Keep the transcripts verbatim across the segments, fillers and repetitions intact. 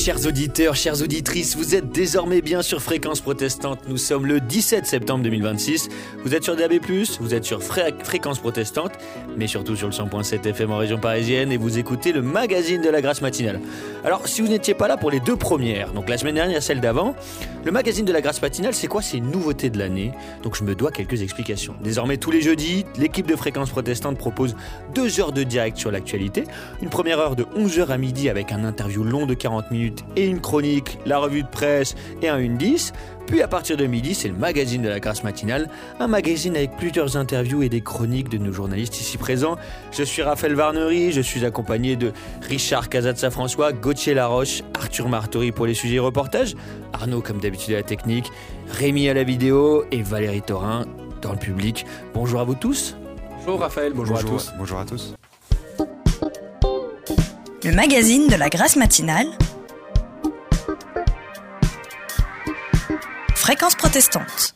Chers auditeurs, chères auditrices, vous êtes désormais bien sur Fréquence Protestante. Nous sommes le dix-sept septembre deux mille vingt-six. Vous êtes sur D A B plus, vous êtes sur Fré- Fréquence Protestante, mais surtout sur le cent point sept F M en région parisienne et vous écoutez le magazine de la Grâce matinale. Alors, si vous n'étiez pas là pour les deux premières, donc la semaine dernière et celle d'avant, le magazine de la Grâce matinale, c'est quoi? C'est une nouveauté de l'année, donc je me dois quelques explications. Désormais, tous les jeudis, l'équipe de Fréquence Protestante propose deux heures de direct sur l'actualité. Une première heure de onze heures à midi avec un interview long de quarante minutes et une chronique, la revue de presse et un une dix. Puis à partir de midi, c'est le magazine de la Grâce matinale, un magazine avec plusieurs interviews et des chroniques de nos journalistes ici présents. Je suis Raphaël Varnery, je suis accompagné de Richard Cazatsa-François, Gauthier Laroche, Arthur Martori pour les sujets et reportages, Arnaud comme d'habitude à la technique, Rémi à la vidéo et Valérie Thorin dans le public. Bonjour à vous tous. Bonjour Raphaël, bonjour, bonjour à tous. Bonjour à tous. Le magazine de la Grâce matinale, Fréquence Protestante.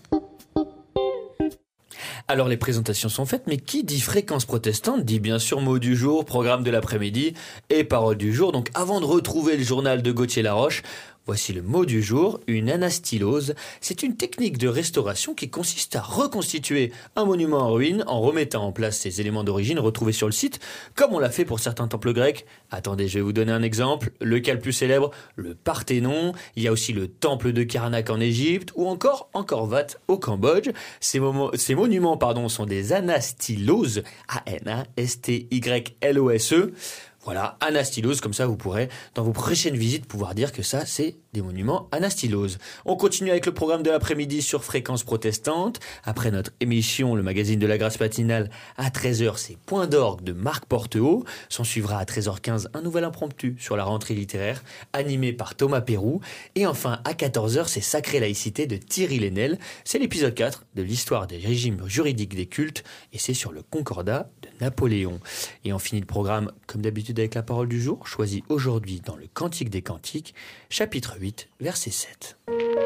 Alors les présentations sont faites, mais qui dit Fréquence Protestante dit bien sûr mot du jour, programme de l'après-midi et parole du jour. Donc avant de retrouver le journal de Gauthier Laroche, voici le mot du jour, une anastylose. C'est une technique de restauration qui consiste à reconstituer un monument en ruine en remettant en place ses éléments d'origine retrouvés sur le site, comme on l'a fait pour certains temples grecs. Attendez, je vais vous donner un exemple. Le cas le plus célèbre, le Parthénon. Il y a aussi le temple de Karnak en Égypte ou encore Angkor Wat au Cambodge. Ces, moments, ces monuments pardon, sont des anastyloses, A N A S T Y L O S E. Voilà, anastylose, comme ça vous pourrez, dans vos prochaines visites, pouvoir dire que ça, c'est des monuments anastyloses. On continue avec le programme de l'après-midi sur Fréquence Protestante. Après notre émission, le magazine de la Grâce matinale, à treize heures, c'est Point d'orgue de Marc Porteau. S'en suivra à treize heures quinze un nouvel impromptu sur la rentrée littéraire, animé par Thomas Pérou. Et enfin, à quatorze heures, c'est Sacrée laïcité de Thierry Lénel. C'est l'épisode quatre de l'histoire des régimes juridiques des cultes, et c'est sur le Concordat de Napoléon. Et on finit le programme, comme d'habitude, avec la parole du jour, choisie aujourd'hui dans le Cantique des Cantiques, chapitre huit, verset sept.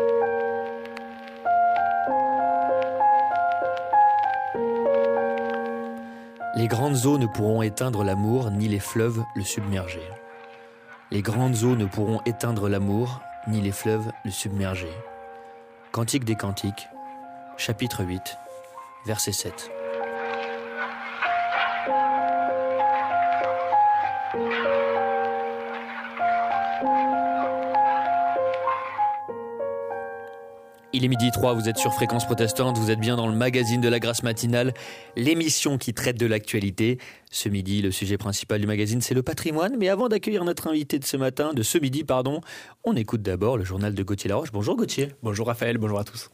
Les grandes eaux ne pourront éteindre l'amour, ni les fleuves le submerger. Les grandes eaux ne pourront éteindre l'amour, ni les fleuves le submerger. Cantique des Cantiques, chapitre huit, verset sept. Il est midi trois, vous êtes sur Fréquence Protestante, vous êtes bien dans le magazine de la Grâce matinale, l'émission qui traite de l'actualité. Ce midi, le sujet principal du magazine, c'est le patrimoine. Mais avant d'accueillir notre invité de ce matin, de ce midi, pardon, on écoute d'abord le journal de Gauthier Laroche. Bonjour Gauthier. Bonjour Raphaël, bonjour à tous.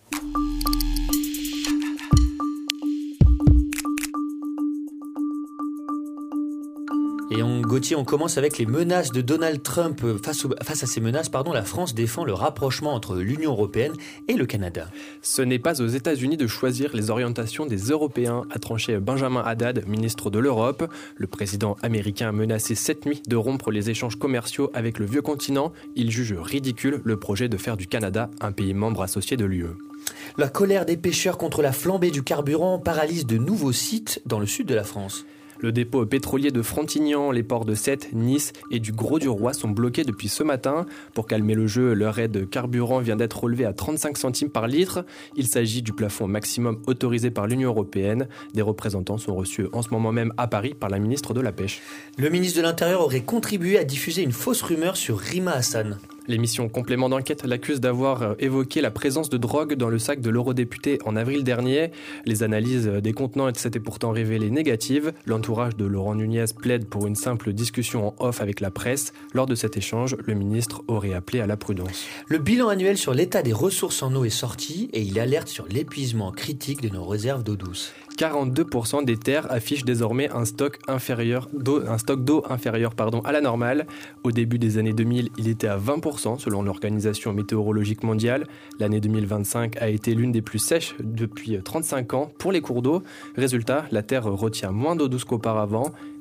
Et on, Gauthier, on commence avec les menaces de Donald Trump. Face, au, face à ces menaces, pardon, la France défend le rapprochement entre l'Union européenne et le Canada. Ce n'est pas aux États-Unis de choisir les orientations des Européens, a tranché Benjamin Haddad, ministre de l'Europe. Le président américain a menacé cette nuit de rompre les échanges commerciaux avec le vieux continent. Il juge ridicule le projet de faire du Canada un pays membre associé de l'U E. La colère des pêcheurs contre la flambée du carburant paralyse de nouveaux sites dans le sud de la France. Le dépôt pétrolier de Frontignan, les ports de Sète, Nice et du Gros-du-Roi sont bloqués depuis ce matin. Pour calmer le jeu, leur aide carburant vient d'être relevée à trente-cinq centimes par litre. Il s'agit du plafond maximum autorisé par l'Union européenne. Des représentants sont reçus en ce moment même à Paris par la ministre de la Pêche. Le ministre de l'Intérieur aurait contribué à diffuser une fausse rumeur sur Rima Hassan. L'émission Complément d'enquête l'accuse d'avoir évoqué la présence de drogue dans le sac de l'eurodéputé en avril dernier. Les analyses des contenants s'étaient pourtant révélées négatives. L'entourage de Laurent Nunez plaide pour une simple discussion en off avec la presse. Lors de cet échange, le ministre aurait appelé à la prudence. Le bilan annuel sur l'état des ressources en eau est sorti et il alerte sur l'épuisement critique de nos réserves d'eau douce. quarante-deux pour cent des terres affichent désormais un stock, inférieur d'eau, un stock d'eau inférieur pardon, à la normale. Au début des années deux mille, il était à vingt pour cent selon l'Organisation météorologique mondiale. L'année deux mille vingt-cinq a été l'une des plus sèches depuis trente-cinq ans pour les cours d'eau. Résultat, la terre retient moins d'eau douce qu'auparavant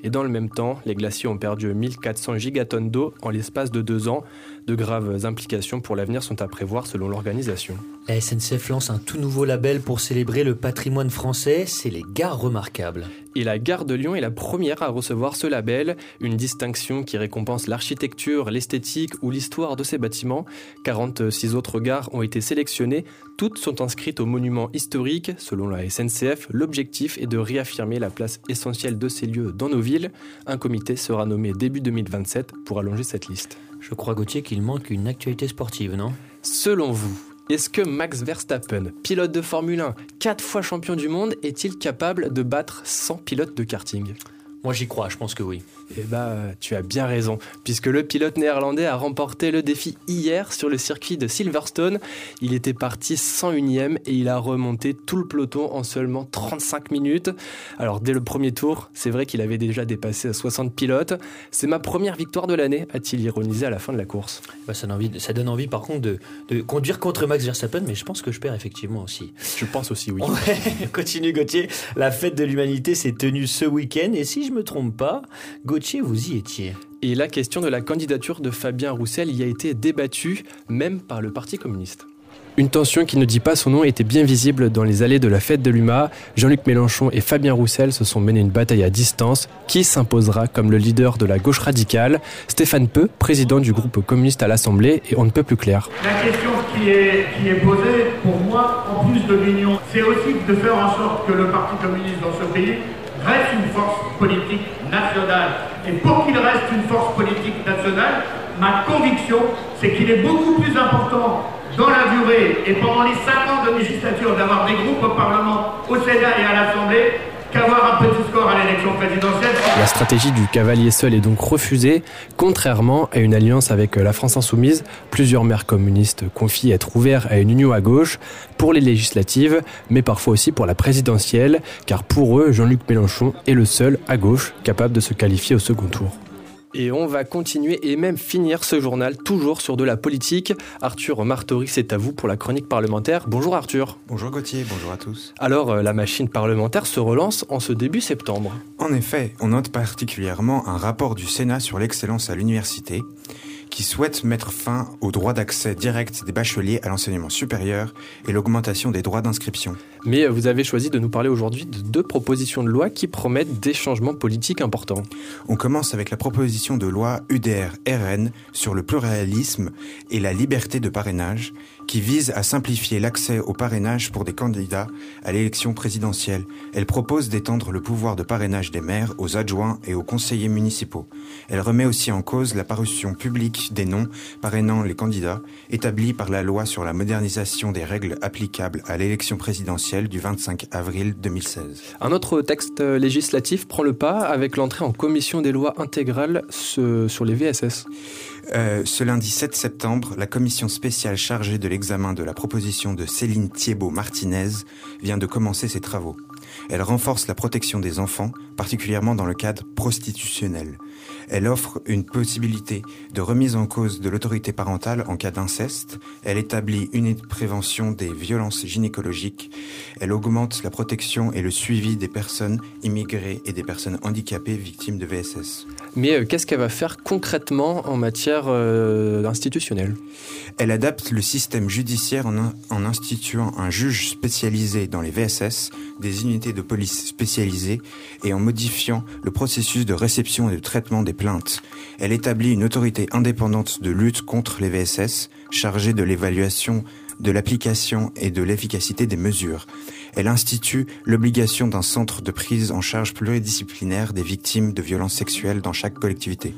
Et dans le même temps, les glaciers ont perdu mille quatre cents gigatonnes d'eau en l'espace de deux ans. De graves implications pour l'avenir sont à prévoir selon l'organisation. La S N C F lance un tout nouveau label pour célébrer le patrimoine français, c'est les gares remarquables. Et la gare de Lyon est la première à recevoir ce label, une distinction qui récompense l'architecture, l'esthétique ou l'histoire de ces bâtiments. quarante-six autres gares ont été sélectionnées, toutes sont inscrites au monument historique. Selon la S N C F, l'objectif est de réaffirmer la place essentielle de ces lieux dans nos villes. Un comité sera nommé début deux mille vingt-sept pour allonger cette liste. Je crois, Gauthier, qu'il manque une actualité sportive, non ? Selon vous, est-ce que Max Verstappen, pilote de Formule un, quatre fois champion du monde, est-il capable de battre cent pilotes de karting ? Moi j'y crois, je pense que oui. Eh bah, tu as bien raison, puisque le pilote néerlandais a remporté le défi hier sur le circuit de Silverstone. Il était parti cent unième et il a remonté tout le peloton en seulement trente-cinq minutes. Alors dès le premier tour, c'est vrai qu'il avait déjà dépassé soixante pilotes. C'est ma première victoire de l'année, a-t-il ironisé à la fin de la course. Bah, ça, donne envie, ça donne envie par contre de, de conduire contre Max Verstappen, mais je pense que je perds effectivement aussi. Je pense aussi, oui. Ouais, continue Gauthier, la fête de l'humanité s'est tenue ce week-end et si je me trompe pas, Gauthier, vous y étiez. Et la question de la candidature de Fabien Roussel y a été débattue, même par le Parti communiste. Une tension qui ne dit pas son nom était bien visible dans les allées de la fête de l'U M A. Jean-Luc Mélenchon et Fabien Roussel se sont menés une bataille à distance. Qui s'imposera comme le leader de la gauche radicale ? Stéphane Peu, président du groupe communiste à l'Assemblée, et on ne peut plus clair. La question qui est, qui est posée, pour moi, en plus de l'union, c'est aussi de faire en sorte que le Parti communiste dans ce pays reste une force politique nationale. Et pour qu'il reste une force politique nationale, ma conviction, c'est qu'il est beaucoup plus important dans la durée et pendant les cinq ans de législature d'avoir des groupes au Parlement, au Sénat et à l'Assemblée qu'avoir un petit score à l'élection présidentielle. La stratégie du cavalier seul est donc refusée, contrairement à une alliance avec la France Insoumise. Plusieurs maires communistes confient être ouverts à une union à gauche pour les législatives, mais parfois aussi pour la présidentielle, car pour eux, Jean-Luc Mélenchon est le seul à gauche capable de se qualifier au second tour. Et on va continuer et même finir ce journal toujours sur de la politique. Arthur Martori, c'est à vous pour la chronique parlementaire. Bonjour Arthur. Bonjour Gauthier, bonjour à tous. Alors, la machine parlementaire se relance en ce début septembre. En effet, on note particulièrement un rapport du Sénat sur l'excellence à l'université qui souhaite mettre fin au droit d'accès direct des bacheliers à l'enseignement supérieur et l'augmentation des droits d'inscription. Mais vous avez choisi de nous parler aujourd'hui de deux propositions de loi qui promettent des changements politiques importants. On commence avec la proposition de loi U D R R N sur le pluralisme et la liberté de parrainage qui vise à simplifier l'accès au parrainage pour des candidats à l'élection présidentielle. Elle propose d'étendre le pouvoir de parrainage des maires aux adjoints et aux conseillers municipaux. Elle remet aussi en cause la parution publique des noms parrainant les candidats établie par la loi sur la modernisation des règles applicables à l'élection présidentielle du vingt-cinq avril deux mille seize. Un autre texte législatif prend le pas avec l'entrée en commission des lois intégrales sur les V S S. Euh, ce lundi sept septembre, la commission spéciale chargée de l'examen de la proposition de Céline Thiébaut-Martinez vient de commencer ses travaux. Elle renforce la protection des enfants, particulièrement dans le cadre prostitutionnel. Elle offre une possibilité de remise en cause de l'autorité parentale en cas d'inceste. Elle établit une prévention des violences gynécologiques. Elle augmente la protection et le suivi des personnes immigrées et des personnes handicapées victimes de V S S. Mais euh, qu'est-ce qu'elle va faire concrètement en matière euh, institutionnelle ? Elle adapte le système judiciaire en, en instituant un juge spécialisé dans les V S S, des unités de police spécialisées et en modifiant le processus de réception et de traitement des plaintes. Elle établit une autorité indépendante de lutte contre les V S S, chargée de l'évaluation de l'application et de l'efficacité des mesures. Elle institue l'obligation d'un centre de prise en charge pluridisciplinaire des victimes de violences sexuelles dans chaque collectivité.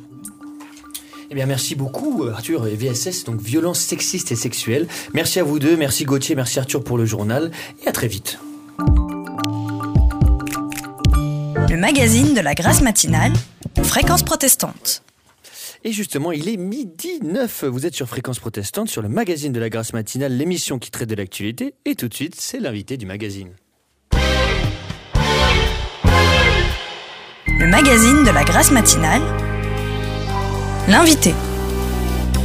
Eh bien, merci beaucoup Arthur et V S S, donc violences sexistes et sexuelles. Merci à vous deux, merci Gauthier, merci Arthur pour le journal et à très vite. Le magazine de la Grâce matinale, Fréquence protestante. Et justement, il est midi neuf. Vous êtes sur Fréquence protestante, sur le magazine de la Grâce matinale, l'émission qui traite de l'actualité. Et tout de suite, c'est l'invité du magazine. Le magazine de la Grâce matinale, l'invité.